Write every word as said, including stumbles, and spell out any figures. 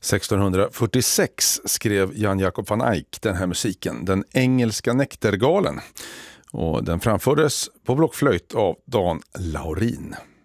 sextonhundrafyrtiosex skrev Jan Jacob van Eyck den här musiken, Den engelska näktergalen. Och den framfördes på blockflöjt av Dan Laurin.